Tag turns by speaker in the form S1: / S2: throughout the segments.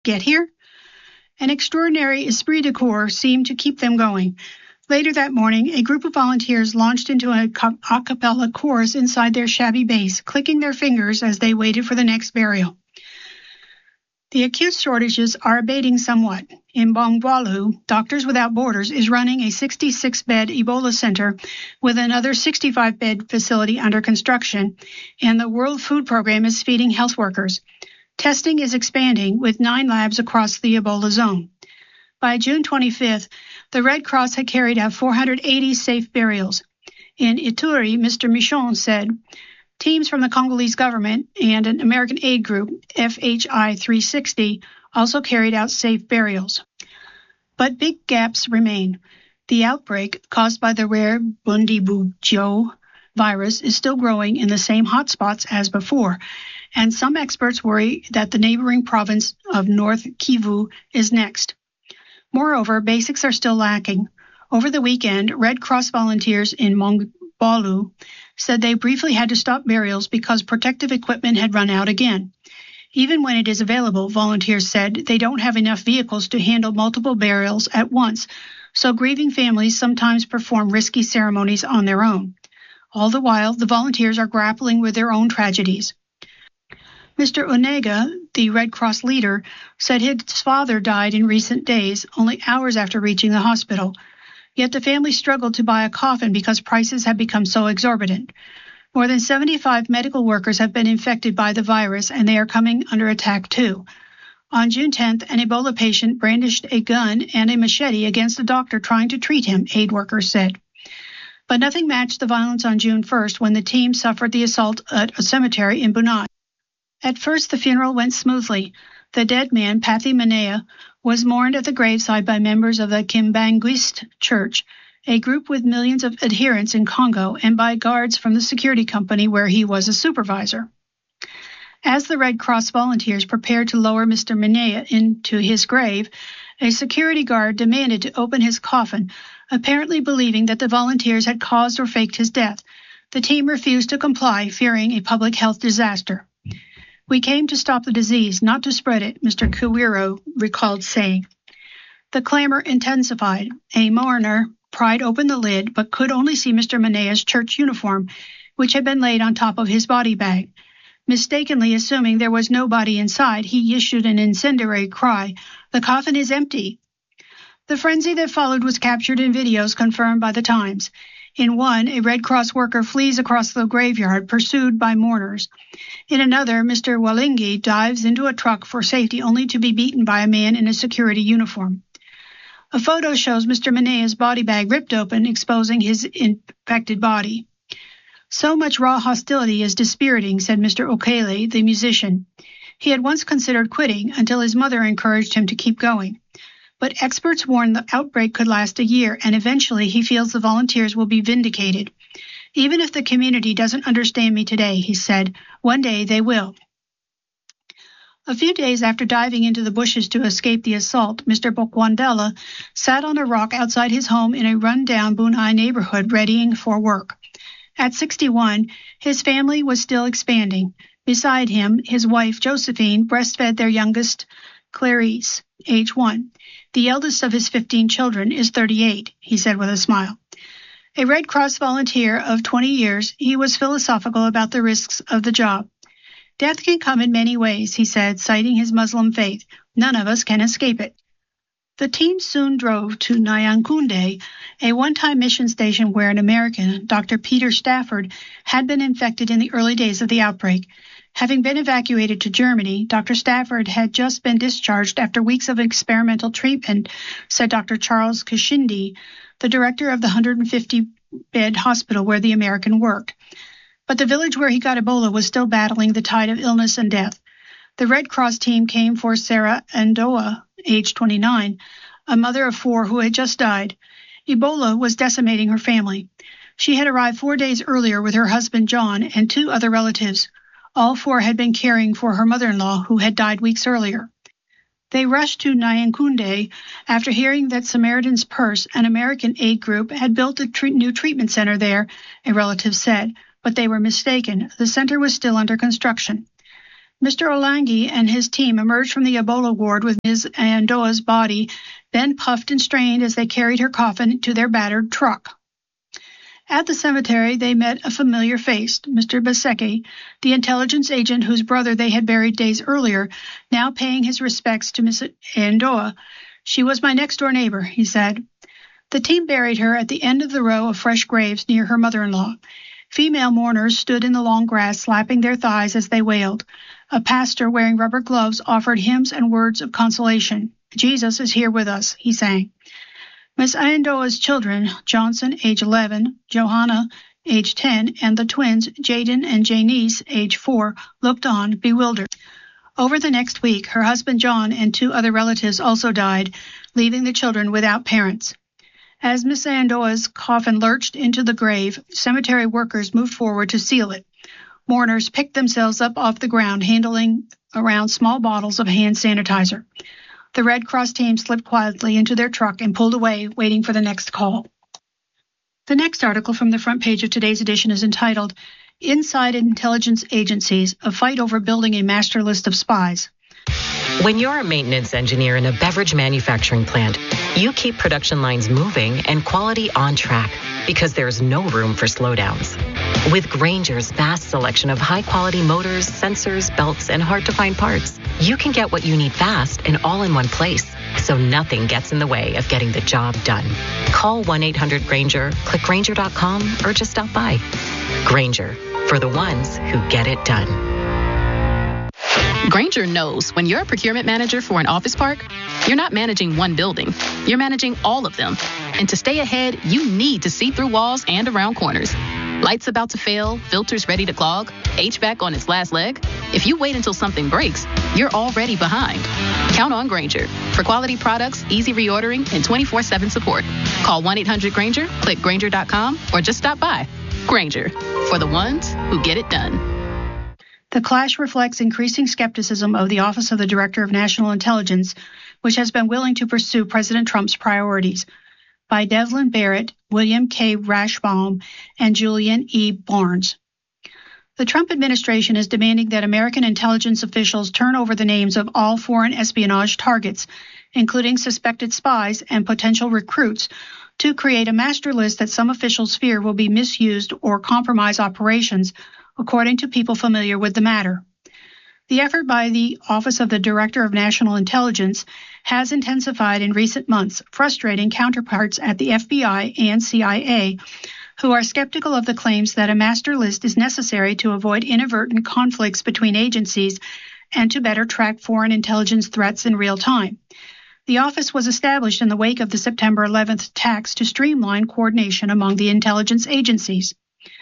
S1: get here? An extraordinary esprit de corps seemed to keep them going. Later that morning, a group of volunteers launched into a cappella chorus inside their shabby base, clicking their fingers as they waited for the next burial. The acute shortages are abating somewhat. In Bongwalu, Doctors Without Borders is running a 66-bed Ebola center with another 65-bed facility under construction, and the World Food Program is feeding health workers. Testing is expanding with 9 labs across the Ebola zone. By June 25th, the Red Cross had carried out 480 safe burials. In Ituri, Mr. Michon said, teams from the Congolese government and an American aid group, FHI 360, also carried out safe burials. But big gaps remain. The outbreak caused by the rare Bundibugyo virus is still growing in the same hotspots as before, and some experts worry that the neighboring province of North Kivu is next. Moreover, basics are still lacking. Over the weekend, Red Cross volunteers in Mongbalu said they briefly had to stop burials because protective equipment had run out again. Even when it is available, volunteers said they don't have enough vehicles to handle multiple burials at once, so grieving families sometimes perform risky ceremonies on their own. All the while, the volunteers are grappling with their own tragedies. Mr. Onega, the Red Cross leader, said his father died in recent days, only hours after reaching the hospital. Yet the family struggled to buy a coffin because prices have become so exorbitant. More than 75 medical workers have been infected by the virus, and they are coming under attack too. On June 10th, an Ebola patient brandished a gun and a machete against a doctor trying to treat him, aid workers said. But nothing matched the violence on June 1st when the team suffered the assault at a cemetery in Bunai. At first, the funeral went smoothly. The dead man, Pathy Manea, was mourned at the graveside by members of the Kimbanguist Church, a group with millions of adherents in Congo, and by guards from the security company where he was a supervisor. As the Red Cross volunteers prepared to lower Mr. Manea into his grave, a security guard demanded to open his coffin, apparently believing that the volunteers had caused or faked his death. The team refused to comply, fearing a public health disaster. We came to stop the disease, not to spread it, Mr. Kuwiro recalled saying. The clamor intensified. A mourner pried open the lid, but could only see Mr. Manea's church uniform, which had been laid on top of his body bag. Mistakenly assuming there was nobody inside, he issued an incendiary cry, "The coffin is empty!" The frenzy that followed was captured in videos confirmed by the Times. In one, a Red Cross worker flees across the graveyard, pursued by mourners. In another, Mr. Walingi dives into a truck for safety, only to be beaten by a man in a security uniform. A photo shows Mr. Manea's body bag ripped open, exposing his infected body. So much raw hostility is dispiriting, said Mr. Okele, the musician. He had once considered quitting until his mother encouraged him to keep going. But experts warn the outbreak could last a year, and eventually he feels the volunteers will be vindicated. Even if the community doesn't understand me today, he said, one day they will. A few days after diving into the bushes to escape the assault, Mr. Bokwandela sat on a rock outside his home in a run-down Bunai neighborhood readying for work. At 61, his family was still expanding. Beside him, his wife, Josephine, breastfed their youngest, Clarice, age 1. The eldest of his 15 children is 38, he said with a smile. A Red Cross volunteer of 20 years, he was philosophical about the risks of the job. Death can come in many ways, he said, citing his Muslim faith. None of us can escape it. The team soon drove to Nyankunde, a one-time mission station where an American, Dr. Peter Stafford, had been infected in the early days of the outbreak. Having been evacuated to Germany, Dr. Stafford had just been discharged after weeks of experimental treatment, said Dr. Charles Kashindi, the director of the 150-bed hospital where the American worked. But the village where he got Ebola was still battling the tide of illness and death. The Red Cross team came for Sarah Andoa, age 29, a mother of 4 who had just died. Ebola was decimating her family. She had arrived 4 days earlier with her husband John and 2 other relatives. All 4 had been caring for her mother-in-law, who had died weeks earlier. They rushed to Nyankunde after hearing that Samaritan's Purse, an American aid group, had built a new treatment center there, a relative said, but they were mistaken. The center was still under construction. Mr. Olangi and his team emerged from the Ebola ward with Ms. Ayandoa's body, then puffed and strained as they carried her coffin to their battered truck. At the cemetery, they met a familiar face, Mr. Baseke, the intelligence agent whose brother they had buried days earlier, now paying his respects to Miss Ayandoa. "She was my next-door neighbor," he said. The team buried her at the end of the row of fresh graves near her mother-in-law. Female mourners stood in the long grass, slapping their thighs as they wailed. A pastor wearing rubber gloves offered hymns and words of consolation. "Jesus is here with us," he sang. Miss Ayandoa's children, Johnson, age 11, Johanna, age 10, and the twins, Jaden and Janice, age 4, looked on, bewildered. Over the next week, her husband John and 2 other relatives also died, leaving the children without parents. As Miss Ayandoa's coffin lurched into the grave, cemetery workers moved forward to seal it. Mourners picked themselves up off the ground, handling around small bottles of hand sanitizer. The Red Cross team slipped quietly into their truck and pulled away, waiting for the next call. The next article from the front page of today's edition is entitled, "Inside Intelligence Agencies, a Fight Over Building a Master List of Spies."
S2: When you're a maintenance engineer in a beverage manufacturing plant, you keep production lines moving and quality on track because there's no room for slowdowns. With Grainger's vast selection of high-quality motors, sensors, belts, and hard-to-find parts, you can get what you need fast and all in one place, so nothing gets in the way of getting the job done. Call 1-800-GRAINGER, click Grainger.com, or just stop by. Grainger, for the ones who get it done.
S3: Grainger knows when you're a procurement manager for an office park, you're not managing one building, you're managing all of them. And to stay ahead, you need to see through walls and around corners. Lights about to fail, filters ready to clog, HVAC on its last leg. If you wait until something breaks, you're already behind. Count on Grainger for quality products, easy reordering, and 24/7 support. Call 1-800-GRAINGER, click Grainger.com, or just stop by. Grainger, for the ones who get it done.
S1: The clash reflects increasing skepticism of the Office of the Director of National Intelligence, which has been willing to pursue President Trump's priorities. By Devlin Barrett, William K. Rashbaum, and Julian E. Barnes. The Trump administration is demanding that American intelligence officials turn over the names of all foreign espionage targets, including suspected spies and potential recruits, to create a master list that some officials fear will be misused or compromise operations, according to people familiar with the matter. The effort by the Office of the Director of National Intelligence has intensified in recent months, frustrating counterparts at the FBI and CIA, who are skeptical of the claims that a master list is necessary to avoid inadvertent conflicts between agencies and to better track foreign intelligence threats in real time. The office was established in the wake of the September 11th attacks to streamline coordination among the intelligence agencies.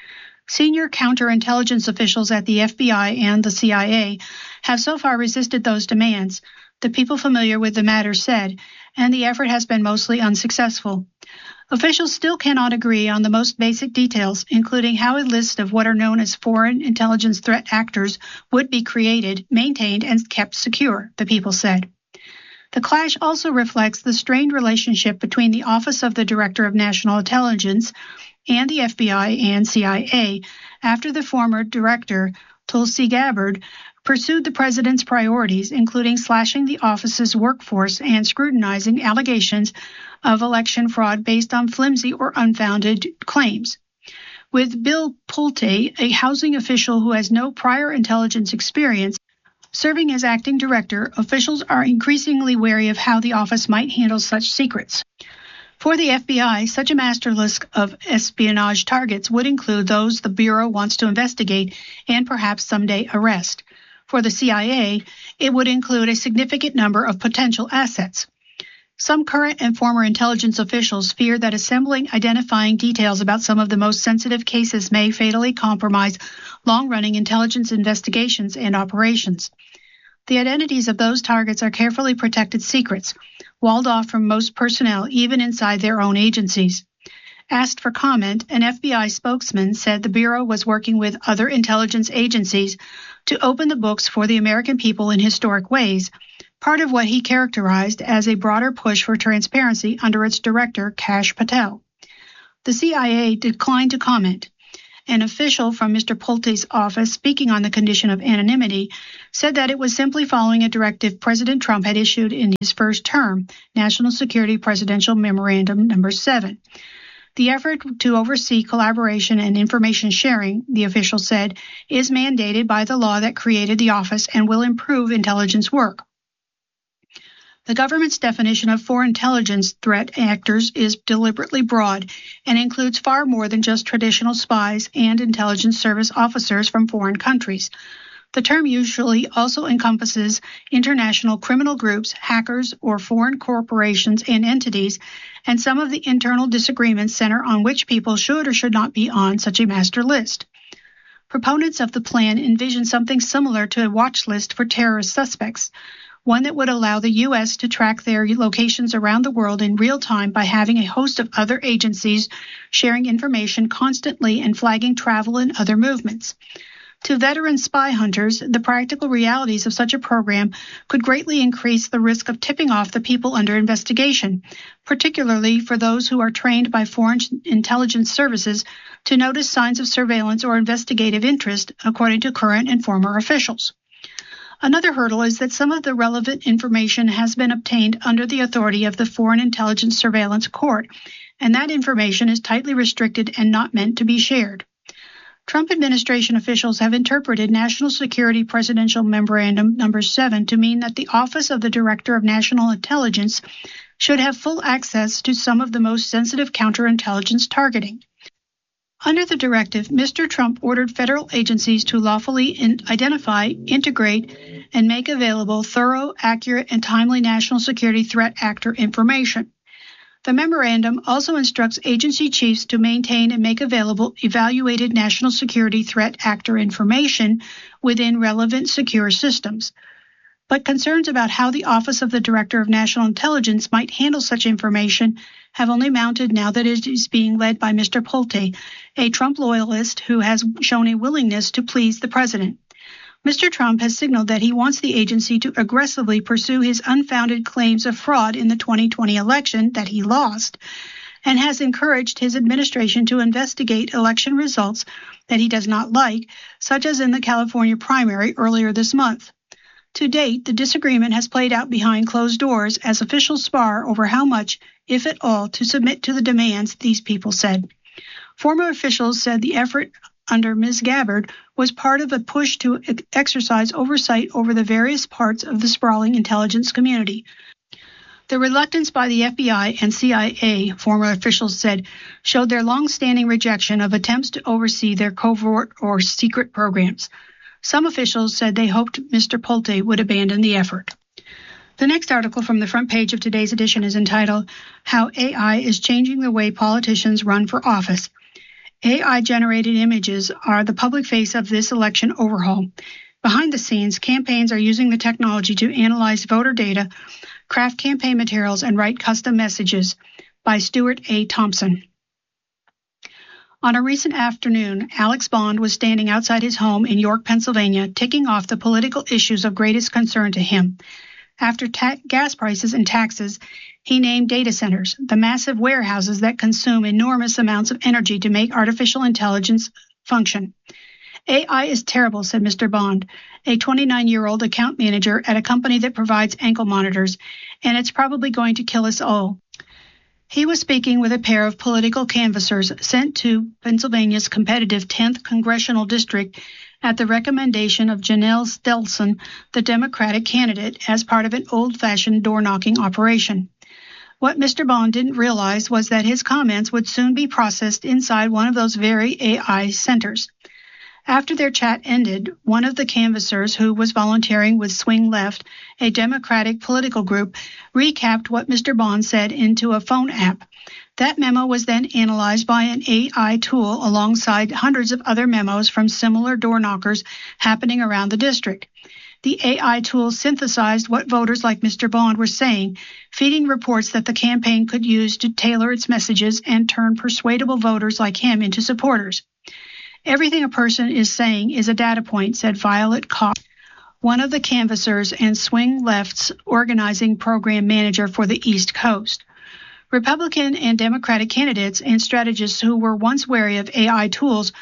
S1: Senior counterintelligence officials at the FBI and the CIA have so far resisted those demands, the people familiar with the matter said, and the effort has been mostly unsuccessful. Officials still cannot agree on the most basic details, including how a list of what are known as foreign intelligence threat actors would be created, maintained, and kept secure, the people said. The clash also reflects the strained relationship between the Office of the Director of National Intelligence and the FBI and CIA after the former director, Tulsi Gabbard, pursued the president's priorities, including slashing the office's workforce and scrutinizing allegations of election fraud based on flimsy or unfounded claims. With Bill Pulte, a housing official who has no prior intelligence experience, serving as acting director, officials are increasingly wary of how the office might handle such secrets. For the FBI, such a master list of espionage targets would include those the Bureau wants to investigate and perhaps someday arrest. For the CIA, it would include a significant number of potential assets. Some current and former intelligence officials fear that assembling identifying details about some of the most sensitive cases may fatally compromise long-running intelligence investigations and operations. The identities of those targets are carefully protected secrets, walled off from most personnel, even inside their own agencies. Asked for comment, an FBI spokesman said the Bureau was working with other intelligence agencies to open the books for the American people in historic ways, part of what he characterized as a broader push for transparency under its director, Kash Patel. The CIA declined to comment. An official from Mr. Pulte's office, speaking on the condition of anonymity, said that it was simply following a directive President Trump had issued in his first term, National Security Presidential Memorandum Number 7. The effort to oversee collaboration and information sharing, the official said, is mandated by the law that created the office and will improve intelligence work. The government's definition of foreign intelligence threat actors is deliberately broad and includes far more than just traditional spies and intelligence service officers from foreign countries. The term usually also encompasses international criminal groups, hackers, or foreign corporations and entities, and some of the internal disagreements center on which people should or should not be on such a master list. Proponents of the plan envision something similar to a watch list for terrorist suspects, one that would allow the U.S. to track their locations around the world in real time by having a host of other agencies sharing information constantly and flagging travel and other movements. To veteran spy hunters, the practical realities of such a program could greatly increase the risk of tipping off the people under investigation, particularly for those who are trained by foreign intelligence services to notice signs of surveillance or investigative interest, according to current and former officials. Another hurdle is that some of the relevant information has been obtained under the authority of the Foreign Intelligence Surveillance Court, and that information is tightly restricted and not meant to be shared. Trump administration officials have interpreted National Security Presidential Memorandum Number 7 to mean that the Office of the Director of National Intelligence should have full access to some of the most sensitive counterintelligence targeting. Under the directive, Mr. Trump ordered federal agencies to lawfully identify, integrate, and make available thorough, accurate, and timely national security threat actor information. The memorandum also instructs agency chiefs to maintain and make available evaluated national security threat actor information within relevant secure systems. But concerns about how the Office of the Director of National Intelligence might handle such information have only mounted now that it is being led by Mr. Pulte, a Trump loyalist who has shown a willingness to please the president. Mr. Trump has signaled that he wants the agency to aggressively pursue his unfounded claims of fraud in the 2020 election that he lost, and has encouraged his administration to investigate election results that he does not like, such as in the California primary earlier this month. To date, the disagreement has played out behind closed doors as officials spar over how much, if at all, to submit to the demands, these people said. Former officials said the effort under Ms. Gabbard was part of a push to exercise oversight over the various parts of the sprawling intelligence community. The reluctance by the FBI and CIA, former officials said, showed their long-standing rejection of attempts to oversee their covert or secret programs. Some officials said they hoped Mr. Pulte would abandon the effort. The next article from the front page of today's edition is entitled, How AI is Changing the Way Politicians Run for Office. AI-generated images are the public face of this election overhaul. Behind the scenes, campaigns are using the technology to analyze voter data, craft campaign materials, and write custom messages. By Stuart A. Thompson. On a recent afternoon, Alex Bond was standing outside his home in York, Pennsylvania, ticking off the political issues of greatest concern to him. After gas prices and taxes, he named data centers, the massive warehouses that consume enormous amounts of energy to make artificial intelligence function. AI is terrible, said Mr. Bond, a 29-year-old account manager at a company that provides ankle monitors, and it's probably going to kill us all. He was speaking with a pair of political canvassers sent to Pennsylvania's competitive 10th congressional district at the recommendation of Janelle Stelson, the Democratic candidate, as part of an old-fashioned door-knocking operation. What Mr. Bond didn't realize was that his comments would soon be processed inside one of those very AI centers. After their chat ended, one of the canvassers, who was volunteering with Swing Left, a Democratic political group, recapped what Mr. Bond said into a phone app. That memo was then analyzed by an AI tool alongside hundreds of other memos from similar door knockers happening around the district. The AI tool synthesized what voters like Mr. Bond were saying, feeding reports that the campaign could use to tailor its messages and turn persuadable voters like him into supporters. Everything a person is saying is a data point, said Violet Koch, one of the canvassers and Swing Left's organizing program manager for the East Coast. Republican and Democratic candidates and strategists who were once wary of AI tools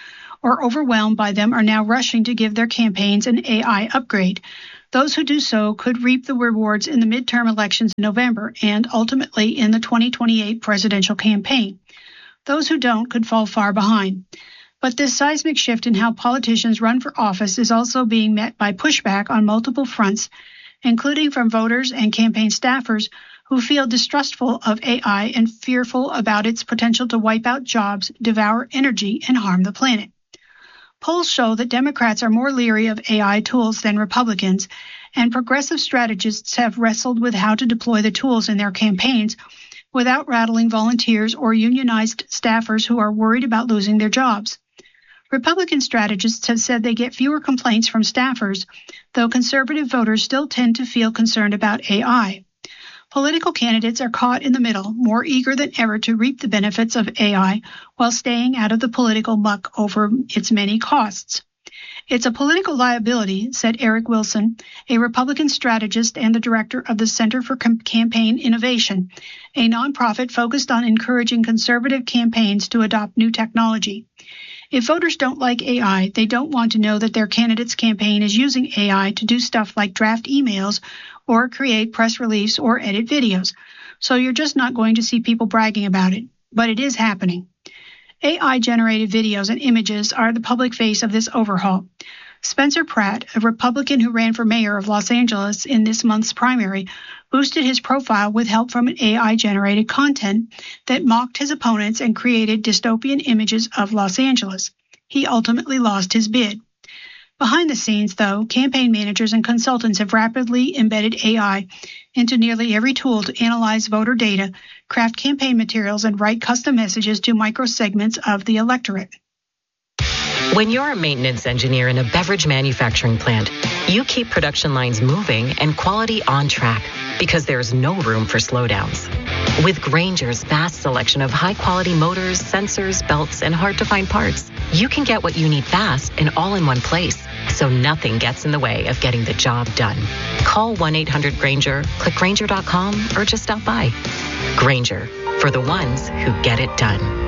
S1: or overwhelmed by them are now rushing to give their campaigns an AI upgrade. Those who do so could reap the rewards in the midterm elections in November and ultimately in the 2028 presidential campaign. Those who don't could fall far behind. But this seismic shift in how politicians run for office is also being met by pushback on multiple fronts, including from voters and campaign staffers who feel distrustful of AI and fearful about its potential to wipe out jobs, devour energy, and harm the planet. Polls show that Democrats are more leery of AI tools than Republicans, and progressive strategists have wrestled with how to deploy the tools in their campaigns without rattling volunteers or unionized staffers who are worried about losing their jobs. Republican strategists have said they get fewer complaints from staffers, though conservative voters still tend to feel concerned about AI. Political candidates are caught in the middle, more eager than ever to reap the benefits of AI while staying out of the political muck over its many costs. It's a political liability, said Eric Wilson, a Republican strategist and the director of the Center for Campaign Innovation, a nonprofit focused on encouraging conservative campaigns to adopt new technology. If voters don't like AI, they don't want to know that their candidate's campaign is using AI to do stuff like draft emails or create press releases or edit videos. So you're just not going to see people bragging about it. But it is happening. AI-generated videos and images are the public face of this overhaul. Spencer Pratt, a Republican who ran for mayor of Los Angeles in this month's primary, boosted his profile with help from an AI-generated content that mocked his opponents and created dystopian images of Los Angeles. He ultimately lost his bid. Behind the scenes, though, campaign managers and consultants have rapidly embedded AI into nearly every tool to analyze voter data, craft campaign materials, and write custom messages to microsegments of the electorate.
S2: When you're a maintenance engineer in a beverage manufacturing plant, you keep production lines moving and quality on track because there's no room for slowdowns. With Grainger's vast selection of high-quality motors, sensors, belts, and hard-to-find parts, you can get what you need fast and all in one place, so nothing gets in the way of getting the job done. Call 1-800-GRAINGER, click Grainger.com, or just stop by. Grainger, for the ones who get it done.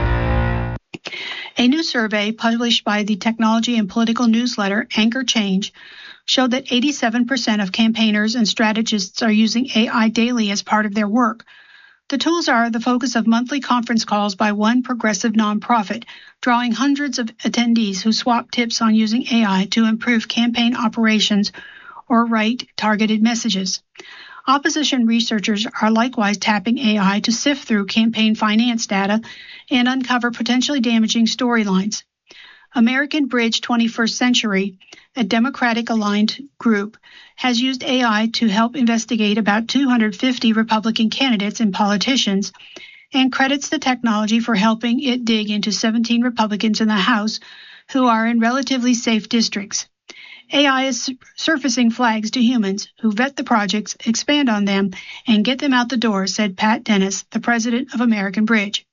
S1: A new survey published by the technology and political newsletter Anchor Change showed that 87% of campaigners and strategists are using AI daily as part of their work. The tools are the focus of monthly conference calls by one progressive nonprofit, drawing hundreds of attendees who swap tips on using AI to improve campaign operations or write targeted messages. Opposition researchers are likewise tapping AI to sift through campaign finance data and uncover potentially damaging storylines. American Bridge 21st Century, a Democratic-aligned group, has used AI to help investigate about 250 Republican candidates and politicians and credits the technology for helping it dig into 17 Republicans in the House who are in relatively safe districts. AI is surfacing flags to humans who vet the projects, expand on them, and get them out the door, said Pat Dennis, the president of American Bridge.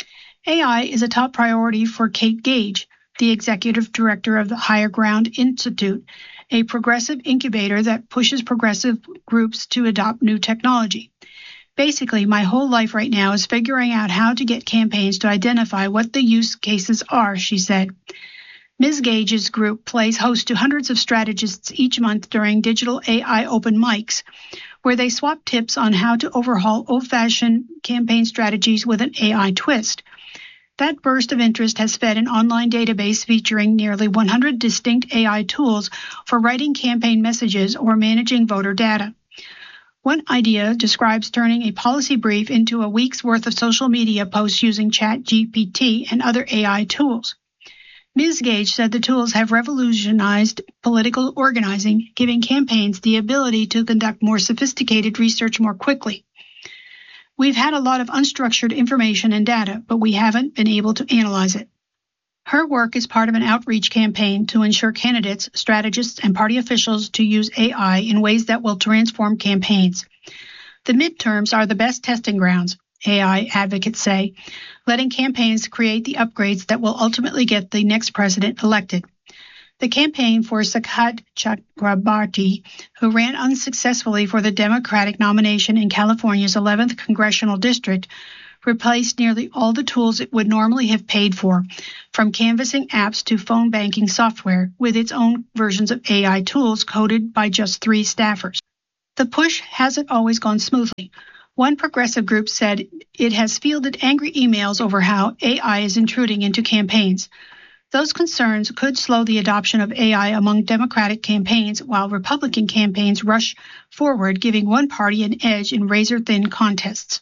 S1: AI is a top priority for Kate Gage, the executive director of the Higher Ground Institute, a progressive incubator that pushes progressive groups to adopt new technology. Basically, my whole life right now is figuring out how to get campaigns to identify what the use cases are, she said. Ms. Gage's group plays host to hundreds of strategists each month during digital AI open mics, where they swap tips on how to overhaul old-fashioned campaign strategies with an AI twist. That burst of interest has fed an online database featuring nearly 100 distinct AI tools for writing campaign messages or managing voter data. One idea describes turning a policy brief into a week's worth of social media posts using ChatGPT and other AI tools. Ms. Gage said the tools have revolutionized political organizing, giving campaigns the ability to conduct more sophisticated research more quickly. We've had a lot of unstructured information and data, but we haven't been able to analyze it. Her work is part of an outreach campaign to ensure candidates, strategists, and party officials to use AI in ways that will transform campaigns. The midterms are the best testing grounds, AI advocates say, letting campaigns create the upgrades that will ultimately get the next president elected. The campaign for Saket Chakrabarti, who ran unsuccessfully for the Democratic nomination in California's 11th congressional district, replaced nearly all the tools it would normally have paid for, from canvassing apps to phone banking software, with its own versions of AI tools coded by just 3 staffers. The push hasn't always gone smoothly. One progressive group said it has fielded angry emails over how AI is intruding into campaigns. Those concerns could slow the adoption of AI among Democratic campaigns, while Republican campaigns rush forward, giving one party an edge in razor-thin contests.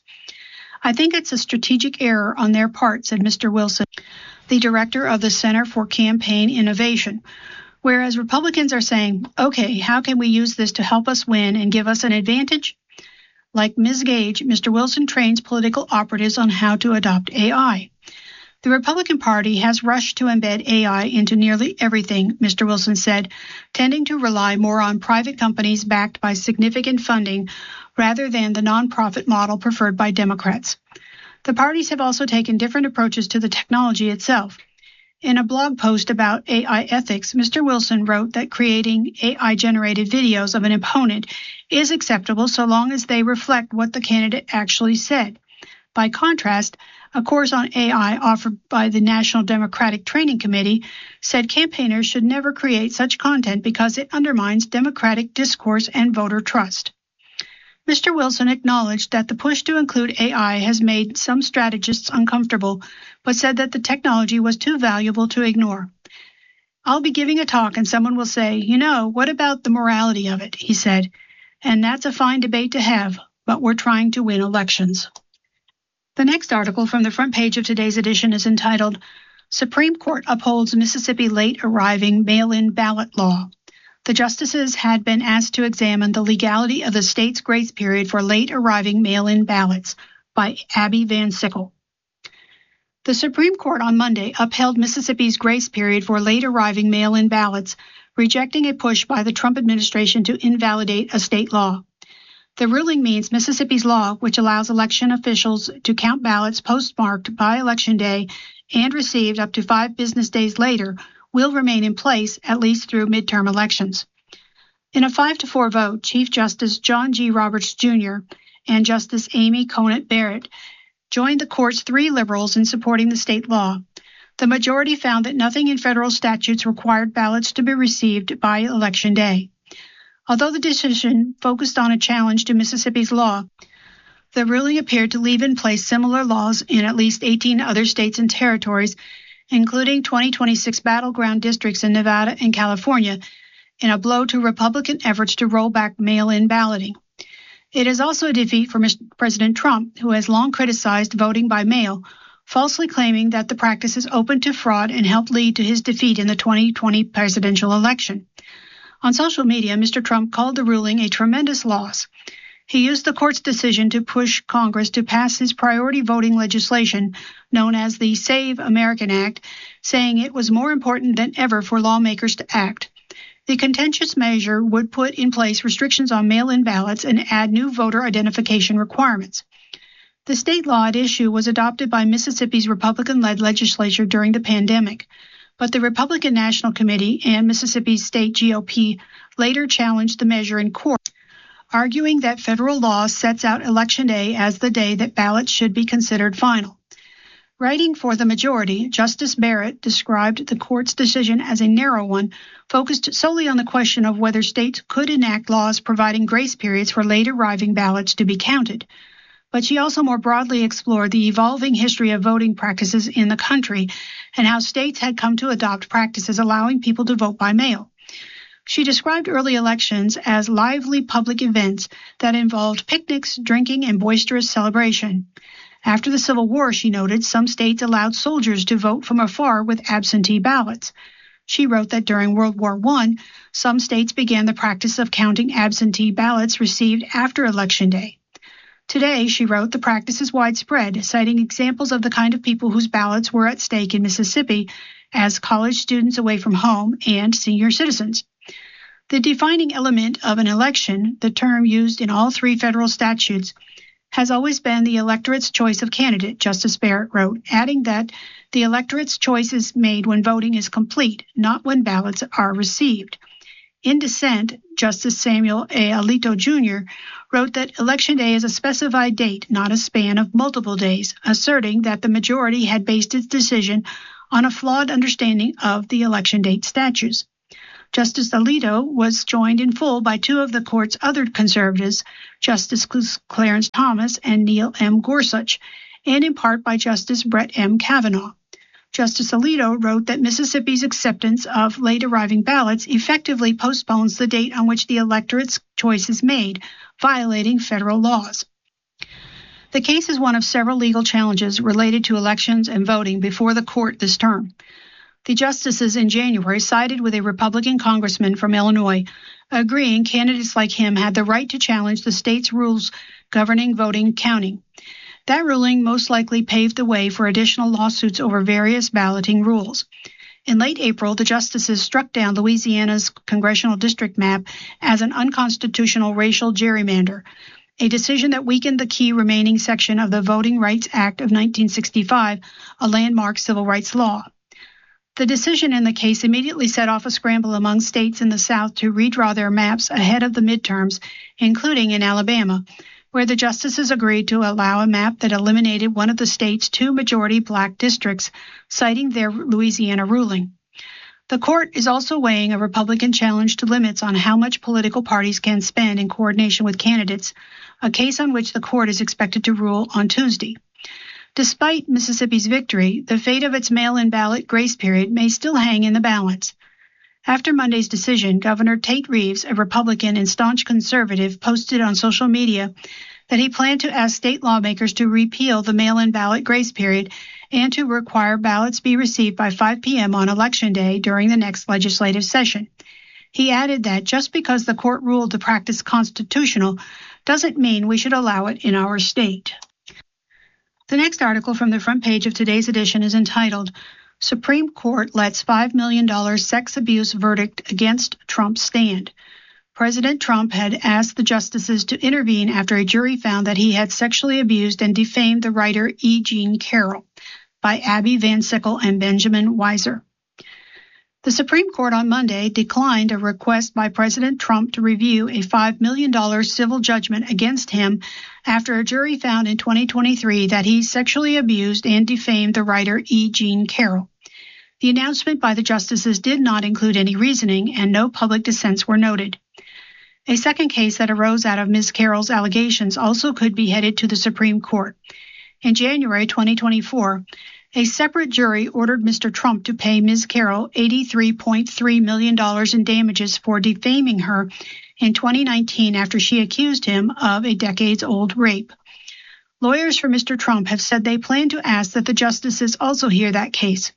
S1: I think it's a strategic error on their part, said Mr. Wilson, the director of the Center for Campaign Innovation. Whereas Republicans are saying, okay, how can we use this to help us win and give us an advantage? Like Ms. Gage, Mr. Wilson trains political operatives on how to adopt AI. The Republican Party has rushed to embed AI into nearly everything, Mr. Wilson said, tending to rely more on private companies backed by significant funding rather than the nonprofit model preferred by Democrats. The parties have also taken different approaches to the technology itself. In a blog post about AI ethics, Mr. Wilson wrote that creating AI-generated videos of an opponent is acceptable so long as they reflect what the candidate actually said. By contrast, a course on AI offered by the National Democratic Training Committee said campaigners should never create such content because it undermines democratic discourse and voter trust. Mr. Wilson acknowledged that the push to include AI has made some strategists uncomfortable, but said that the technology was too valuable to ignore. I'll be giving a talk and someone will say, what about the morality of it, he said. And that's a fine debate to have, but we're trying to win elections. The next article from the front page of today's edition is entitled, Supreme Court Upholds Mississippi Late Arriving Mail-in Ballot Law. The justices had been asked to examine the legality of the state's grace period for late arriving mail-in ballots by Abby Van Sickle. The Supreme Court on Monday upheld Mississippi's grace period for late arriving mail-in ballots, rejecting a push by the Trump administration to invalidate a state law. The ruling means Mississippi's law, which allows election officials to count ballots postmarked by Election Day and received up to 5 business days later, will remain in place at least through midterm elections. In a 5-4 vote, Chief Justice John G. Roberts, Jr. and Justice Amy Conant Barrett joined the court's 3 liberals in supporting the state law. The majority found that nothing in federal statutes required ballots to be received by Election Day. Although the decision focused on a challenge to Mississippi's law, the ruling appeared to leave in place similar laws in at least 18 other states and territories, including 2026 battleground districts in Nevada and California, in a blow to Republican efforts to roll back mail-in balloting. It is also a defeat for President Trump, who has long criticized voting by mail, falsely claiming that the practice is open to fraud and helped lead to his defeat in the 2020 presidential election. On social media, Mr. Trump called the ruling a tremendous loss. He used the court's decision to push Congress to pass his priority voting legislation, known as the Save American Act, saying it was more important than ever for lawmakers to act. The contentious measure would put in place restrictions on mail-in ballots and add new voter identification requirements. The state law at issue was adopted by Mississippi's Republican-led legislature during the pandemic, but the Republican National Committee and Mississippi State GOP later challenged the measure in court, arguing that federal law sets out Election Day as the day that ballots should be considered final. Writing for the majority, Justice Barrett described the court's decision as a narrow one, focused solely on the question of whether states could enact laws providing grace periods for late arriving ballots to be counted. But she also more broadly explored the evolving history of voting practices in the country and how states had come to adopt practices allowing people to vote by mail. She described early elections as lively public events that involved picnics, drinking, and boisterous celebration. After the Civil War, she noted, some states allowed soldiers to vote from afar with absentee ballots. She wrote that during World War I, some states began the practice of counting absentee ballots received after Election Day. Today, she wrote, the practice is widespread, citing examples of the kind of people whose ballots were at stake in Mississippi as college students away from home and senior citizens. The defining element of an election, the term used in all 3 federal statutes, has always been the electorate's choice of candidate, Justice Barrett wrote, adding that the electorate's choice is made when voting is complete, not when ballots are received. In dissent, Justice Samuel A. Alito Jr. wrote that Election Day is a specified date, not a span of multiple days, asserting that the majority had based its decision on a flawed understanding of the election date statutes. Justice Alito was joined in full by two of the court's other conservatives, Justice Clarence Thomas and Neil M. Gorsuch, and in part by Justice Brett M. Kavanaugh. Justice Alito wrote that Mississippi's acceptance of late-arriving ballots effectively postpones the date on which the electorate's choice is made, violating federal laws. The case is one of several legal challenges related to elections and voting before the court this term. The justices in January sided with a Republican congressman from Illinois, agreeing candidates like him had the right to challenge the state's rules governing voting counting. That ruling most likely paved the way for additional lawsuits over various balloting rules. In late April, the justices struck down Louisiana's congressional district map as an unconstitutional racial gerrymander, a decision that weakened the key remaining section of the Voting Rights Act of 1965, a landmark civil rights law. The decision in the case immediately set off a scramble among states in the South to redraw their maps ahead of the midterms, including in Alabama, where the justices agreed to allow a map that eliminated one of the state's two majority black districts, citing their Louisiana ruling. The court is also weighing a Republican challenge to limits on how much political parties can spend in coordination with candidates, a case on which the court is expected to rule on Tuesday. Despite Mississippi's victory, the fate of its mail-in ballot grace period may still hang in the balance. After Monday's decision, Governor Tate Reeves, a Republican and staunch conservative, posted on social media that he planned to ask state lawmakers to repeal the mail-in ballot grace period and to require ballots be received by 5 p.m. on Election Day during the next legislative session. He added that just because the court ruled the practice constitutional doesn't mean we should allow it in our state. The next article from the front page of today's edition is entitled, Supreme Court Lets $5 Million Sex Abuse Verdict Against Trump Stand. President Trump had asked the justices to intervene after a jury found that he had sexually abused and defamed the writer E. Jean Carroll, by Abby Van Sickle and Benjamin Weiser. The Supreme Court on Monday declined a request by President Trump to review a $5 million civil judgment against him after a jury found in 2023 that he sexually abused and defamed the writer E. Jean Carroll. The announcement by the justices did not include any reasoning, and no public dissents were noted. A second case that arose out of Ms. Carroll's allegations also could be headed to the Supreme Court. In January 2024, a separate jury ordered Mr. Trump to pay Ms. Carroll $83.3 million in damages for defaming her in 2019 after she accused him of a decades-old rape. Lawyers for Mr. Trump have said they plan to ask that the justices also hear that case.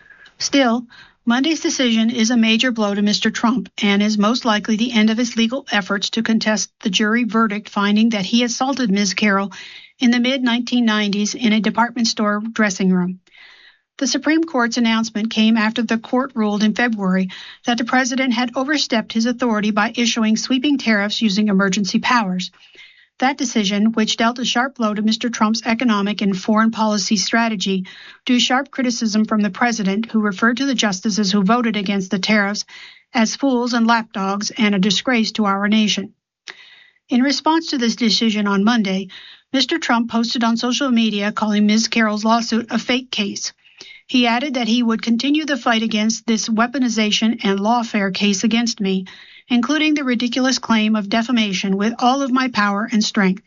S1: Still, Monday's decision is a major blow to Mr. Trump and is most likely the end of his legal efforts to contest the jury verdict finding that he assaulted Ms. Carroll in the mid-1990s in a department store dressing room. The Supreme Court's announcement came after the court ruled in February that the president had overstepped his authority by issuing sweeping tariffs using emergency powers. That decision, which dealt a sharp blow to Mr. Trump's economic and foreign policy strategy, drew sharp criticism from the president, who referred to the justices who voted against the tariffs as fools and lapdogs and a disgrace to our nation. In response to this decision on Monday, Mr. Trump posted on social media calling Ms. Carroll's lawsuit a fake case. He added that he would continue the fight against this weaponization and lawfare case against me, including the ridiculous claim of defamation, with all of my power and strength.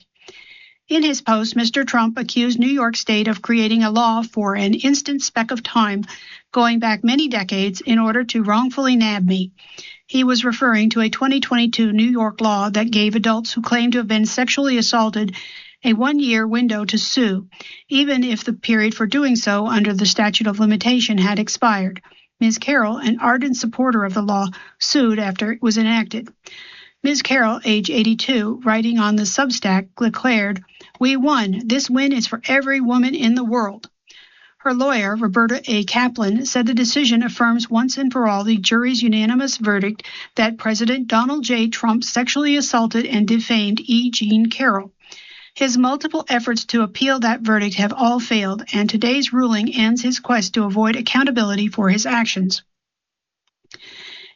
S1: In his post, Mr. Trump accused New York State of creating a law for an instant speck of time going back many decades in order to wrongfully nab me. He was referring to a 2022 New York law that gave adults who claimed to have been sexually assaulted a 1-year window to sue, even if the period for doing so under the statute of limitation had expired. Ms. Carroll, an ardent supporter of the law, sued after it was enacted. Ms. Carroll, age 82, writing on the Substack, declared, "We won. This win is for every woman in the world." Her lawyer, Roberta A. Kaplan, said the decision affirms once and for all the jury's unanimous verdict that President Donald J. Trump sexually assaulted and defamed E. Jean Carroll. His multiple efforts to appeal that verdict have all failed, and today's ruling ends his quest to avoid accountability for his actions.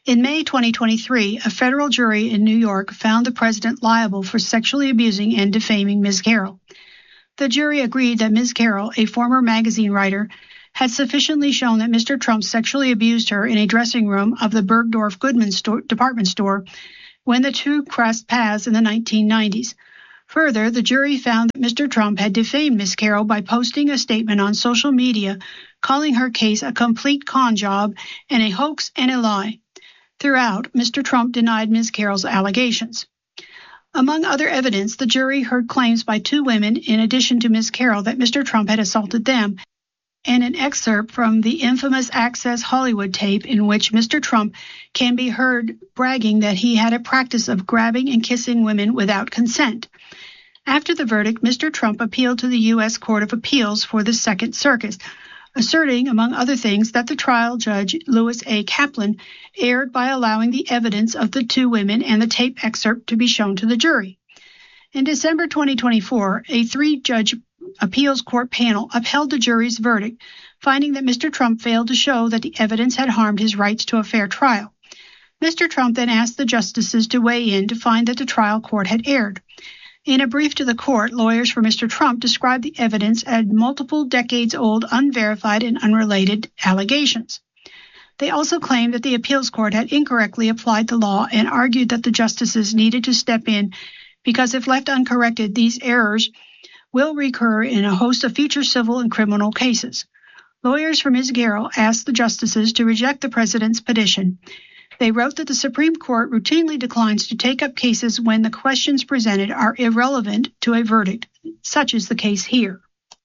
S1: In May 2023, a federal jury in New York found the president liable for sexually abusing and defaming Ms. Carroll. The jury agreed that Ms. Carroll, a former magazine writer, had sufficiently shown that Mr. Trump sexually abused her in a dressing room of the Bergdorf Goodman department store when the two crossed paths in the 1990s. Further, the jury found that Mr. Trump had defamed Ms. Carroll by posting a statement on social media calling her case a complete con job and a hoax and a lie. Throughout, Mr. Trump denied Ms. Carroll's allegations. Among other evidence, the jury heard claims by two women in addition to Ms. Carroll that Mr. Trump had assaulted them, and an excerpt from the infamous Access Hollywood tape in which Mr. Trump can be heard bragging that he had a practice of grabbing and kissing women without consent. After the verdict, Mr. Trump appealed to the U.S. Court of Appeals for the Second Circuit, asserting, among other things, that the trial judge, Louis A. Kaplan, erred by allowing the evidence of the two women and the tape excerpt to be shown to the jury. In December 2024, a three-judge appeals court panel upheld the jury's verdict, finding that Mr. Trump failed to show that the evidence had harmed his rights to a fair trial. Mr. Trump then asked the justices to weigh in to find that the trial court had erred. In a brief to the court, lawyers for Mr. Trump described the evidence as multiple decades-old, unverified, and unrelated allegations. They also claimed that the appeals court had incorrectly applied the law and argued that the justices needed to step in because if left uncorrected, these errors will recur in a host of future civil and criminal cases. Lawyers for Ms. Carroll asked the justices to reject the president's petition. They wrote that the Supreme Court routinely declines to take up cases when the questions presented are irrelevant to a verdict. Such is the case here.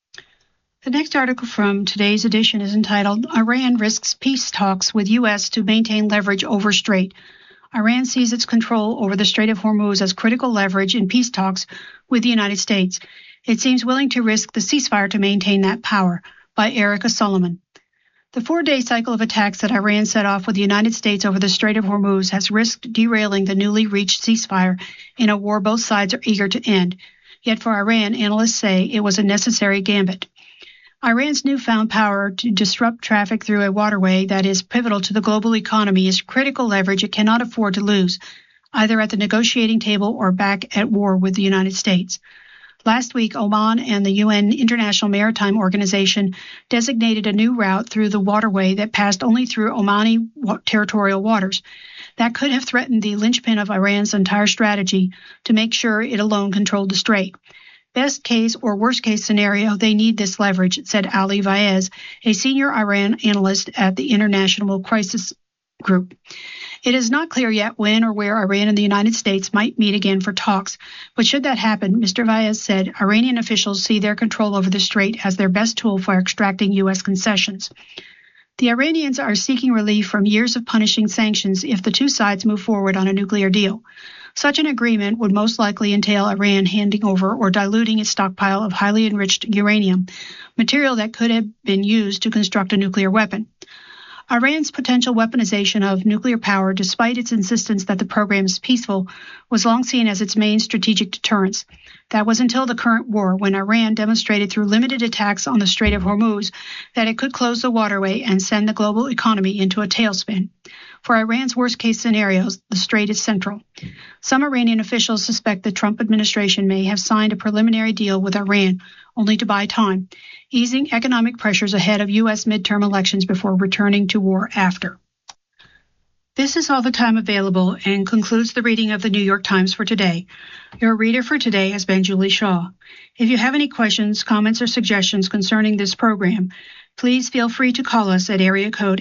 S1: The next article from today's edition is entitled, Iran Risks Peace Talks with U.S. to Maintain Leverage Over Strait. Iran sees its control over the Strait of Hormuz as critical leverage in peace talks with the United States. It seems willing to risk the ceasefire to maintain that power, by Erica Solomon. The 4-day cycle of attacks that Iran set off with the United States over the Strait of Hormuz has risked derailing the newly reached ceasefire in a war both sides are eager to end. Yet for Iran, analysts say it was a necessary gambit. Iran's newfound power to disrupt traffic through a waterway that is pivotal to the global economy is critical leverage it cannot afford to lose, either at the negotiating table or back at war with the United States. Last week, Oman and the UN International Maritime Organization designated a new route through the waterway that passed only through Omani territorial waters. That could have threatened the linchpin of Iran's entire strategy to make sure it alone controlled the strait. Best case or worst case scenario, they need this leverage, said Ali Vaez, a senior Iran analyst at the International Crisis Group. It is not clear yet when or where Iran and the United States might meet again for talks, but should that happen, Mr. Vaez said, Iranian officials see their control over the strait as their best tool for extracting U.S. concessions. The Iranians are seeking relief from years of punishing sanctions if the two sides move forward on a nuclear deal. Such an agreement would most likely entail Iran handing over or diluting its stockpile of highly enriched uranium, material that could have been used to construct a nuclear weapon. Iran's potential weaponization of nuclear power, despite its insistence that the program is peaceful, was long seen as its main strategic deterrence. That was until the current war, when Iran demonstrated through limited attacks on the Strait of Hormuz that it could close the waterway and send the global economy into a tailspin. For Iran's worst-case scenarios, the strait is central. Some Iranian officials suspect the Trump administration may have signed a preliminary deal with Iran, only to buy time, easing economic pressures ahead of U.S. midterm elections before returning to war after. This is all the time available and concludes the reading of the New York Times for today. Your reader for today has been Julie Shaw. If you have any questions, comments, or suggestions concerning this program, please feel free to call us at area code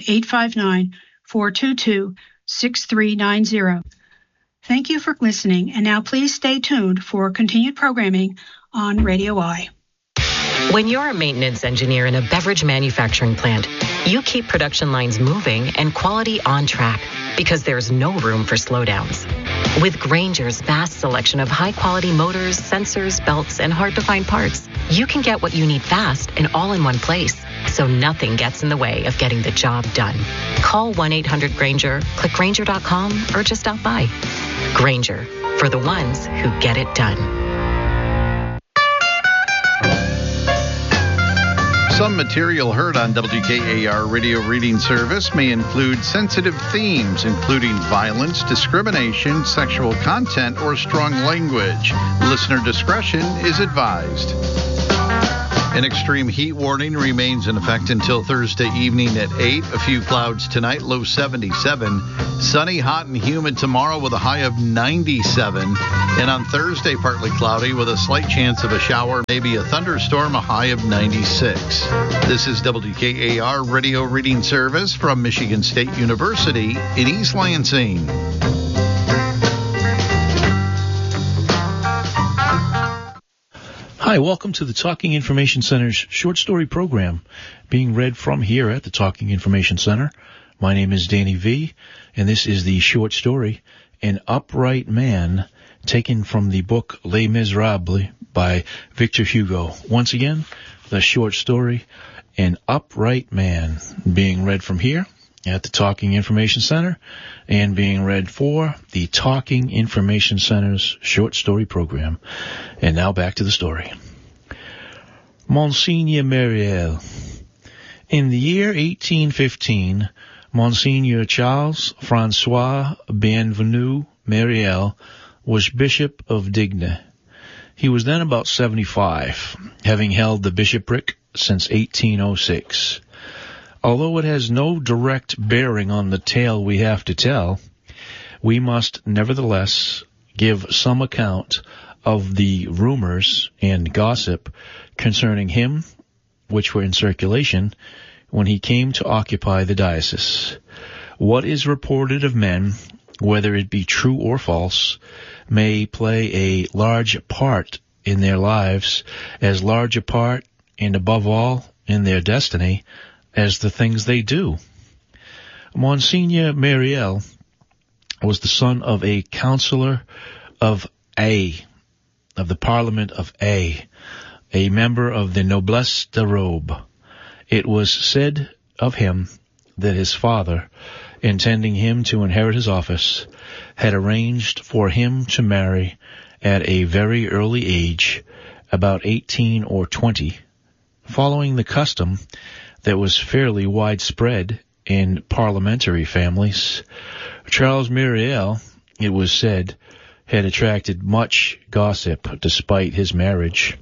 S1: 859-422-6390. Thank you for listening, and now please stay tuned for continued programming on Radio I.
S2: When you're a maintenance engineer in a beverage manufacturing plant, you keep production lines moving and quality on track because there's no room for slowdowns. With Grainger's vast selection of high-quality motors, sensors, belts, and hard-to-find parts, you can get what you need fast and all in one place, so nothing gets in the way of getting the job done. Call 1-800-GRAINGER, click Grainger.com, or just stop by. Grainger, for the ones who get it done.
S4: Some material heard on WKAR radio reading service may include sensitive themes, including violence, discrimination, sexual content, or strong language. Listener discretion is advised. An extreme heat warning remains in effect until Thursday evening at 8. A few clouds tonight, low 77. Sunny, hot, and humid tomorrow with a high of 97. And on Thursday, partly cloudy with a slight chance of a shower, maybe a thunderstorm, a high of 96. This is WKAR Radio Reading Service from Michigan State University in East Lansing.
S5: Hi, welcome to the Talking Information Center's short story program, being read from here at the Talking Information Center. My name is Danny V, and this is the short story, An Upright Man, taken from the book Les Miserables by Victor Hugo. Once again, the short story, An Upright Man, being read from here at the Talking Information Center and being read for the Talking Information Center's short story program. And now back to the story. Monseigneur Myriel. In the year 1815, Monseigneur Charles Francois Bienvenu Myriel was Bishop of Digne. He was then about 75, having held the bishopric since 1806. Although it has no direct bearing on the tale we have to tell, we must nevertheless give some account of the rumors and gossip concerning him, which were in circulation when he came to occupy the diocese. What is reported of men, whether it be true or false, may play a large part in their lives, as large a part, and above all, in their destiny, as the things they do. Monseigneur Myriel was the son of a councillor of A, of the Parliament of A member of the Noblesse de Robe. It was said of him that his father, intending him to inherit his office, had arranged for him to marry at a very early age, about 18 or 20, following the custom that was fairly widespread in parliamentary families. Charles Myriel, it was said, had attracted much gossip despite his marriage.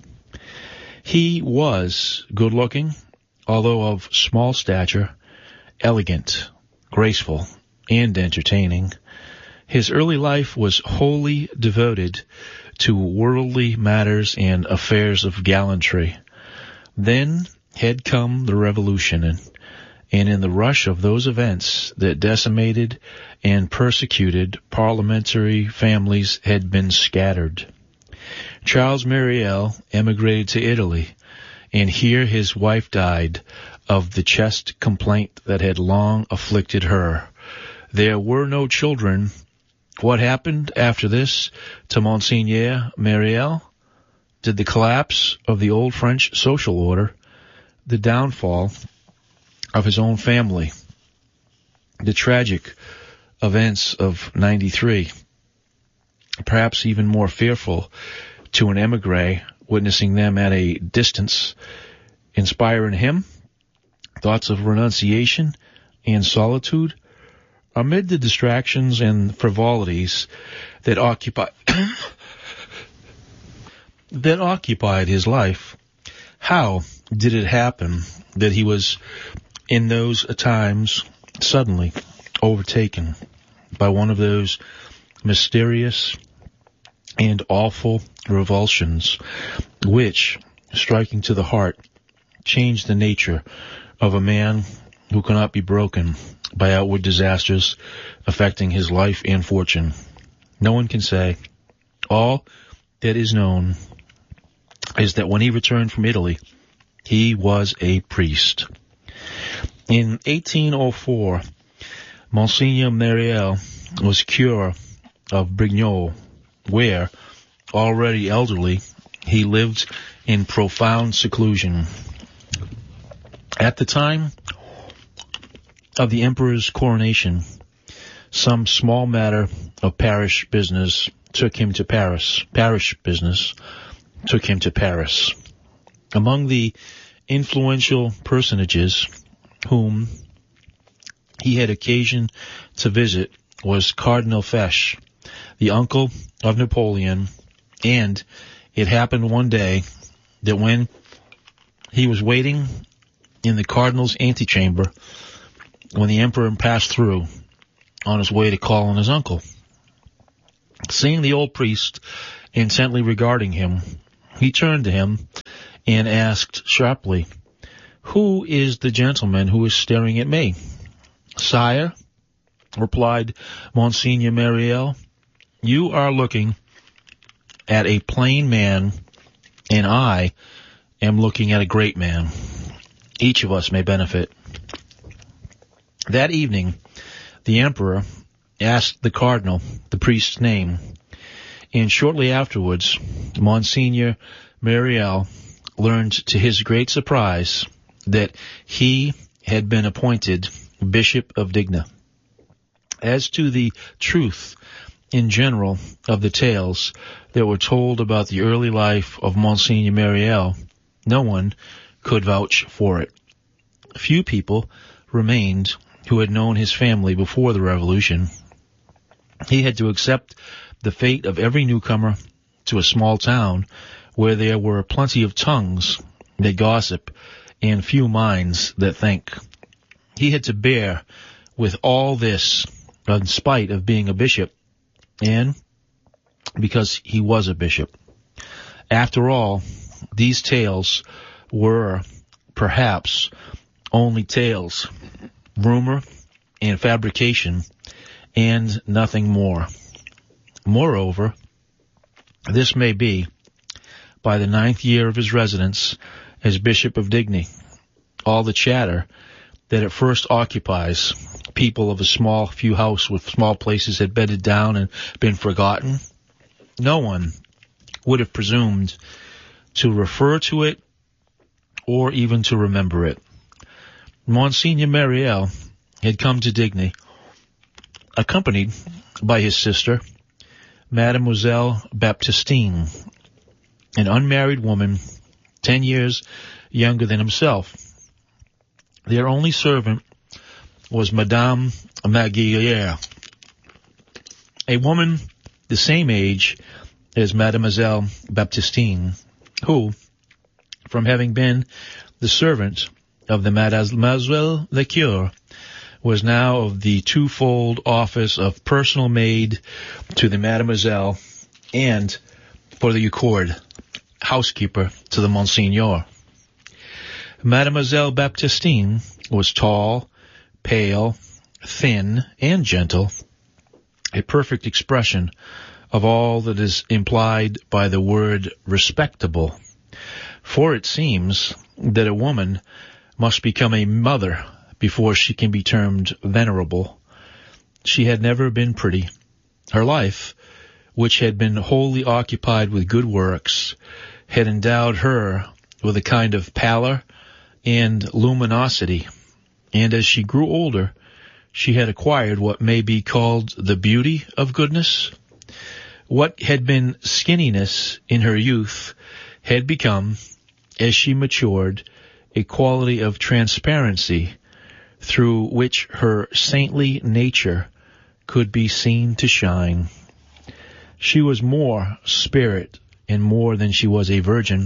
S5: He was good-looking, although of small stature, elegant, graceful, and entertaining. His early life was wholly devoted to worldly matters and affairs of gallantry. Then had come the Revolution, and in the rush of those events that decimated and persecuted parliamentary families had been scattered. Charles Myriel emigrated to Italy, and here his wife died of the chest complaint that had long afflicted her. There were no children. What happened after this to Monseigneur Myriel? Did the collapse of the old French social order, the downfall of his own family, the tragic events of 93, perhaps even more fearful to an emigre, witnessing them at a distance, inspire in him thoughts of renunciation and solitude amid the distractions and frivolities that occupied his life? How did it happen that he was in those times suddenly overtaken by one of those mysterious and awful revulsions which, striking to the heart, changed the nature of a man who cannot be broken by outward disasters affecting his life and fortune? No one can say. All that is known is that when he returned from Italy, he was a priest. In 1804, Monseigneur Myriel was curé of Brignoles, where, already elderly, he lived in profound seclusion. At the time of the emperor's coronation, some small matter of parish business took him to Paris. Among the influential personages whom he had occasion to visit was Cardinal Fesch, the uncle of Napoleon, and it happened one day that when he was waiting in the cardinal's antechamber, when the emperor passed through on his way to call on his uncle, seeing the old priest intently regarding him, he turned to him and asked sharply, "Who is the gentleman who is staring at me?" "Sire," replied Monsignor Myriel, "you are looking at a plain man, and I am looking at a great man. Each of us may benefit." That evening, the emperor asked the cardinal the priest's name, and shortly afterwards, Monsignor Myriel learned to his great surprise that he had been appointed Bishop of Digne. As to the truth in general of the tales that were told about the early life of Monsignor Myriel, no one could vouch for it. Few people remained who had known his family before the Revolution. He had to accept the fate of every newcomer to a small town where there were plenty of tongues that gossip and few minds that think. He had to bear with all this in spite of being a bishop, and because he was a bishop. After all, these tales were perhaps only tales, rumor and fabrication, and nothing more. Moreover, this may be, by the 9th year of his residence as Bishop of Digne, all the chatter that at first occupies people of a small few house with small places had bedded down and been forgotten. No one would have presumed to refer to it or even to remember it. Monsignor Myriel had come to Digne, accompanied by his sister, Mademoiselle Baptistine, an unmarried woman 10 years younger than himself. Their only servant was Madame Maguier, a woman the same age as Mademoiselle Baptistine, who, from having been the servant of the Mademoiselle le Cure, was now of the twofold office of personal maid to the Mademoiselle and, for the accord, housekeeper to the Monsignor. Mademoiselle Baptistine was tall, pale, thin, and gentle, a perfect expression of all that is implied by the word respectable. For it seems that a woman must become a mother before she can be termed venerable. She had never been pretty. Her life, which had been wholly occupied with good works, had endowed her with a kind of pallor and luminosity, and as she grew older, she had acquired what may be called the beauty of goodness. What had been skinniness in her youth had become, as she matured, a quality of transparency through which her saintly nature could be seen to shine. She was more spirit and more than she was a virgin.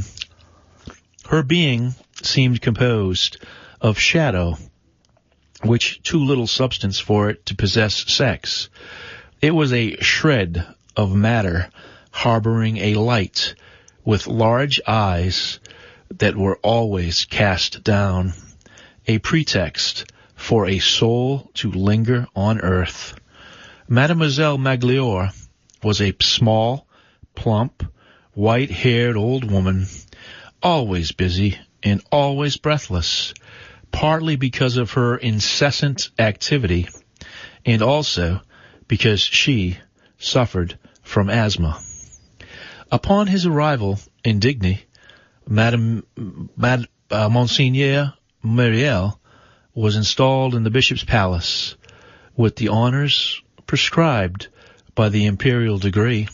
S5: Her being seemed composed of shadow, which too little substance for it to possess sex. It was a shred of matter harboring a light, with large eyes that were always cast down, a pretext for a soul to linger on earth. Mademoiselle Magliore was a small, plump, white-haired old woman, always busy and always breathless, partly because of her incessant activity, and also because she suffered from asthma. Upon his arrival in Digne, Monsignor Myriel was installed in the bishop's palace with the honors prescribed by the imperial degree,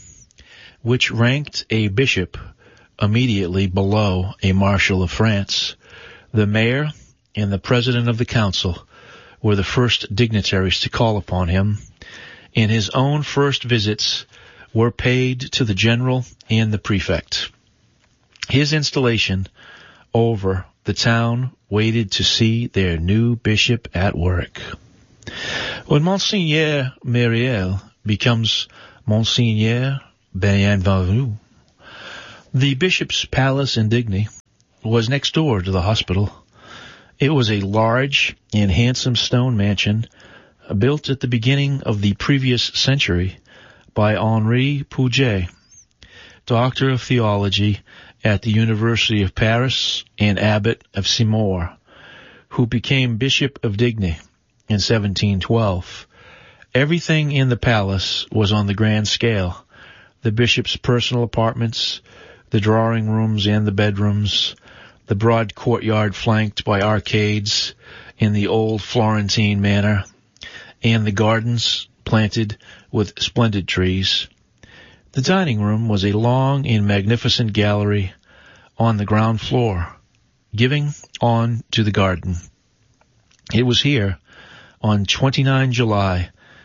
S5: which ranked a bishop immediately below a marshal of France. The mayor and the president of the council were the first dignitaries to call upon him, and his own first visits were paid to the general and the prefect. His installation over the town waited to see their new bishop at work. When Monseigneur Myriel becomes Monseigneur Bienvenu, the bishop's palace in Digny was next door to the hospital. It was a large and handsome stone mansion built at the beginning of the previous century by Henri Puget, doctor of theology at the University of Paris and abbot of Simore, who became Bishop of Digny in 1712. Everything in the palace was on the grand scale. The bishop's personal apartments, the drawing rooms and the bedrooms, the broad courtyard flanked by arcades in the old Florentine manner, and the gardens planted with splendid trees. The dining room was a long and magnificent gallery on the ground floor, giving on to the garden. It was here, on 29 July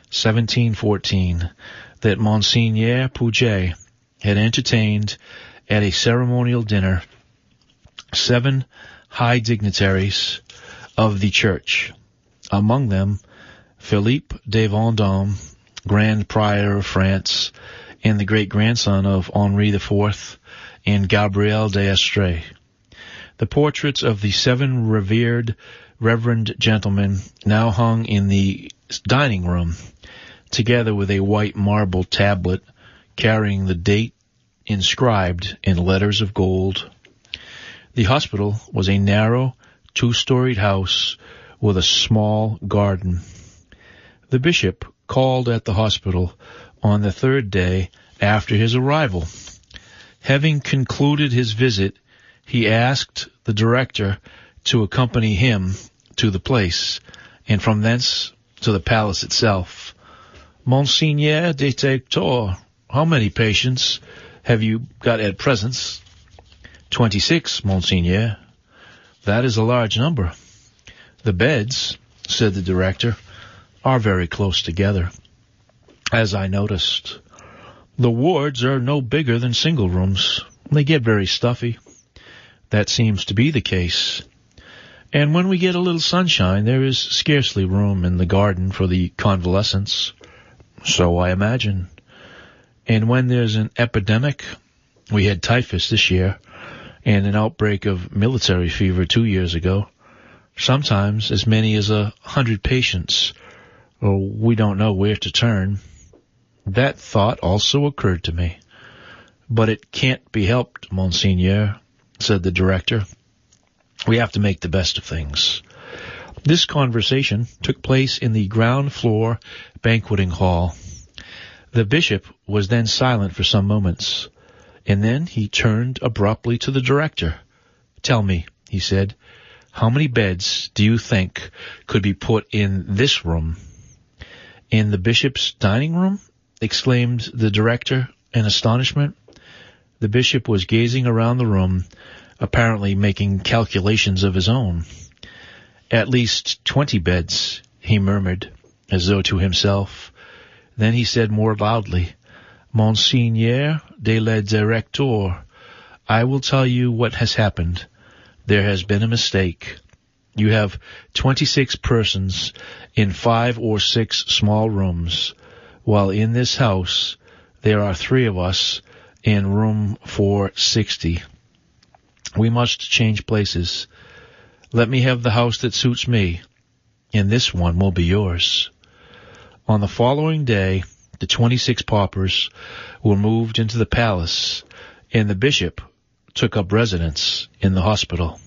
S5: 1714, that Monseigneur Puget had entertained at a ceremonial dinner 7 high dignitaries of the church, among them Philippe de Vendôme, Grand Prior of France, and the great-grandson of Henri IV, and Gabriel d'Estrées. The portraits of the 7 revered reverend gentlemen now hung in the dining room, together with a white marble tablet carrying the date inscribed in letters of gold. The hospital was a narrow, 2-storied house with a small garden. The bishop called at the hospital on the 3rd day after his arrival. Having concluded his visit, he asked the director to accompany him to the place, and from thence to the palace itself. Monseigneur Detector, how many patients have you got at present? 26, Monseigneur. That is a large number. The beds, said the director, are very close together, as I noticed. The wards are no bigger than single rooms. They get very stuffy. That seems to be the case. And when we get a little sunshine, there is scarcely room in the garden for the convalescents. So I imagine. And when there's an epidemic, we had typhus this year, and an outbreak of military fever 2 years ago, sometimes as many as 100 patients, or we don't know where to turn. That thought also occurred to me. But it can't be helped, Monseigneur, said the director. We have to make the best of things. This conversation took place in the ground floor banqueting hall. The bishop was then silent for some moments, and then he turned abruptly to the director. Tell me, he said, how many beds do you think could be put in this room? In the bishop's dining room? Exclaimed the director in astonishment. The bishop was gazing around the room, apparently making calculations of his own. At least 20 beds, he murmured, as though to himself. Then he said more loudly, Monseigneur de la Directeur, I will tell you what has happened. There has been a mistake. You have 26 persons in 5 or 6 small rooms, while in this house there are 3 of us in room for 60. We must change places. Let me have the house that suits me, and this one will be yours. On the following day, the 26 paupers were moved into the palace, and the bishop took up residence in the hospital.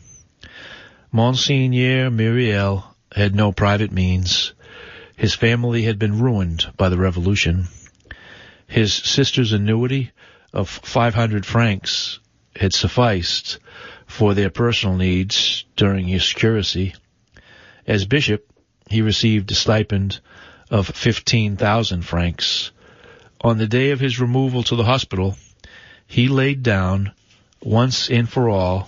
S5: Monseigneur Myriel had no private means. His family had been ruined by the revolution. His sister's annuity of 500 francs had sufficed for their personal needs during his curacy. As bishop, he received a stipend of 15,000 francs. On the day of his removal to the hospital, he laid down, once and for all,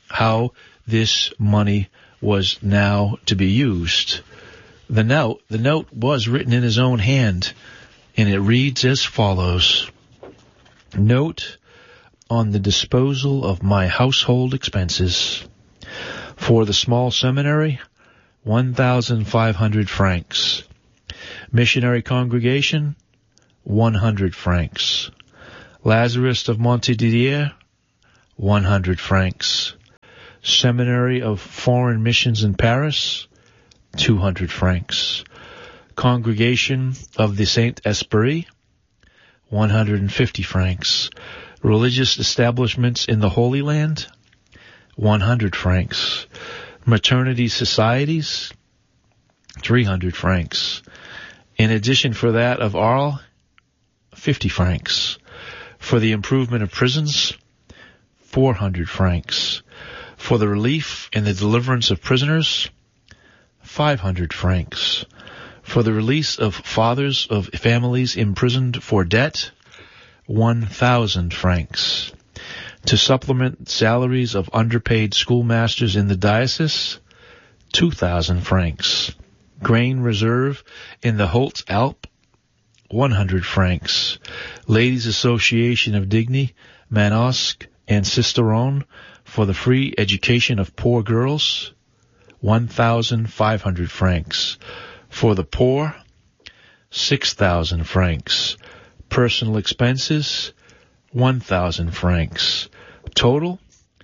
S5: how this money was now to be used. The note was written in his own hand, and it reads as follows. Note on the disposal of my household expenses. For the small seminary, 1,500 francs. Missionary congregation, 100 francs. Lazarus of Montdidier, 100 francs. Seminary of Foreign Missions in Paris, 200 francs. Congregation of the Saint-Esprit, 150 francs. Religious establishments in the Holy Land, 100 francs. Maternity societies, 300 francs. In addition for that of Arles, 50 francs. For the improvement of prisons, 400 francs. For the relief and the deliverance of prisoners, 500 francs. For the release of fathers of families imprisoned for debt, 1,000 francs. To supplement salaries of underpaid schoolmasters in the diocese, 2,000 francs. Grain reserve in the Haute-Alpes, 100 francs. Ladies' Association of Digny, Manosque, and Sisteron for the free education of poor girls, 1,500 francs. For the poor, 6,000 francs. Personal expenses, 1,000 francs. Total,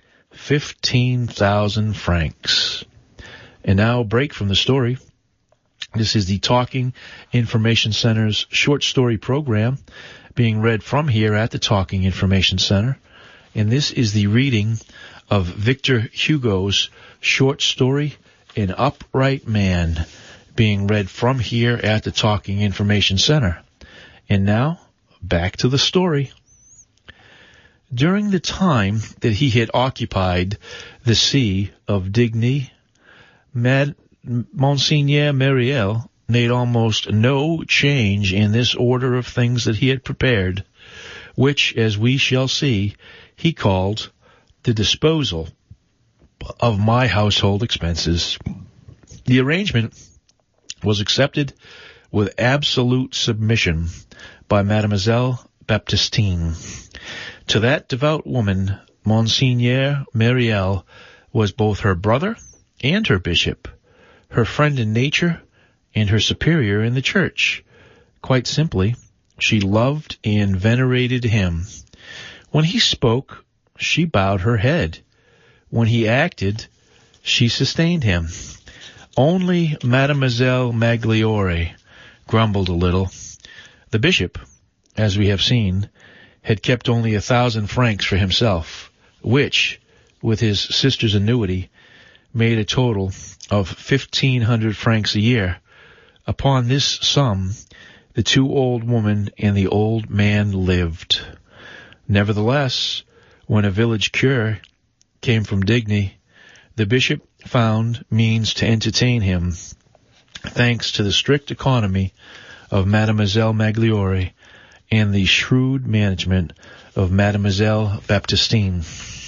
S5: 15,000 francs. And now a break from the story. This is the Talking Information Center's short story program being read from here at the Talking Information Center. And this is the reading of Victor Hugo's short story, An Upright Man, being read from here at the Talking Information Center. And now, back to the story. During the time that he had occupied the see of Digny, Monseigneur Myriel made almost no change in this order of things that he had prepared, which, as we shall see, he called the disposal of my household expenses. The arrangement was accepted with absolute submission by Mademoiselle Baptistine. To that devout woman, Monseigneur Myriel was both her brother and her bishop, her friend in nature and her superior in the church. Quite simply, she loved and venerated him. When he spoke, she bowed her head. When he acted, she sustained him. Only Mademoiselle Magliore grumbled a little. The bishop, as we have seen, had kept only 1,000 francs for himself, which, with his sister's annuity, made a total of 1,500 francs a year. Upon this sum, the two old women and the old man lived. Nevertheless, when a village cure came from Digny, the bishop found means to entertain him, thanks to the strict economy of Mademoiselle Magliore and the shrewd management of Mademoiselle Baptistine.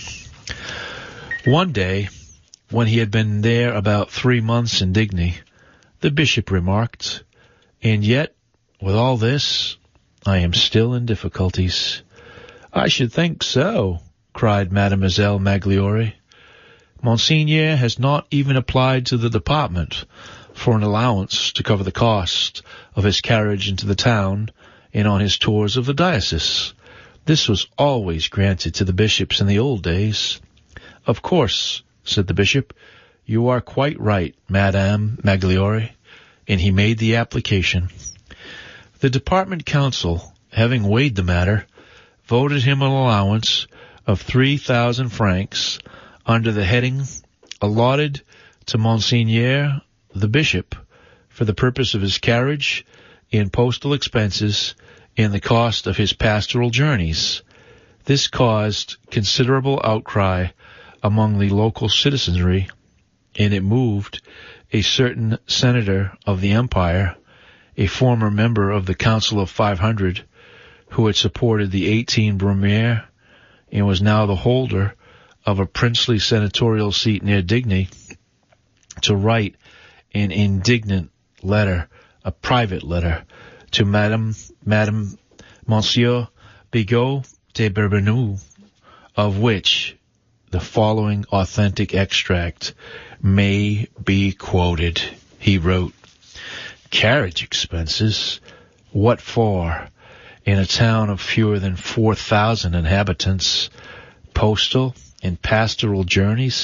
S5: One day, when he had been there about 3 months in Digny, the bishop remarked, "And yet, with all this, I am still in difficulties." "I should think so," cried Mademoiselle Magliore. "Monseigneur has not even applied to the department for an allowance to cover the cost of his carriage into the town and on his tours of the diocese. This was always granted to the bishops in the old days." "Of course," said the bishop, "you are quite right, Madame Magliore," and he made the application. The department council, having weighed the matter, voted him an allowance of 3,000 francs under the heading allotted to Monseigneur the bishop for the purpose of his carriage and postal expenses and the cost of his pastoral journeys. This caused considerable outcry among the local citizenry, and it moved a certain senator of the empire, a former member of the Council of 500, who had supported the 18 Brumaire and was now the holder of a princely senatorial seat near Digny to write an indignant letter, a private letter, to Madame Monsieur Bigot de Bourboulon, of which the following authentic extract may be quoted. He wrote, "Carriage expenses? What for? In a town of fewer than 4,000 inhabitants, postal and pastoral journeys